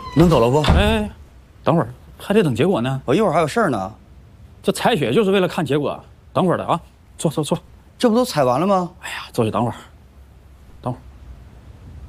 能走了不？ 哎，等会儿还得等结果呢。 我一会儿还有事儿呢。 这采血就是为了看结果。等会儿的啊，坐。 这不都采完了吗？ 哎呀，坐下等会儿。